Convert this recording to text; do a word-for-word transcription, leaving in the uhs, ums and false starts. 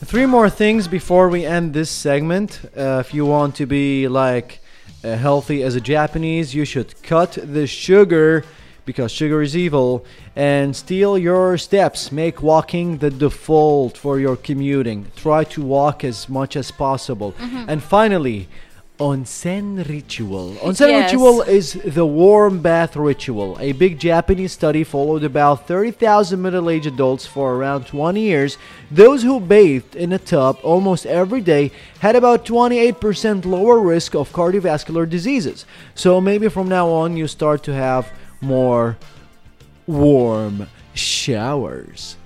three more things before we end this segment. Uh, if you want to be like uh, healthy as a Japanese, you should cut the sugar because sugar is evil and steal your steps. Make walking the default for your commuting. Try to walk as much as possible. Mm-hmm. And finally, onsen ritual. Onsen Yes. ritual is the warm bath ritual. A big Japanese study followed about thirty thousand middle-aged adults for around twenty years. Those who bathed in a tub almost every day had about twenty-eight percent lower risk of cardiovascular diseases. So maybe from now on you start to have more warm showers.